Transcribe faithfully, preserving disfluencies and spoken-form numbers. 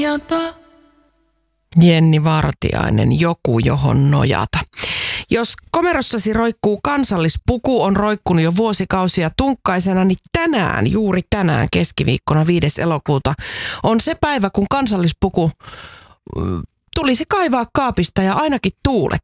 Jenni Vartiainen, joku johon nojata. Jos komerossasi roikkuu kansallispuku, on roikkunut jo vuosikausia tunkkaisena, niin tänään, juuri tänään keskiviikkona viides elokuuta, on se päivä, kun kansallispuku tulisi kaivaa kaapista ja ainakin tuulettaa.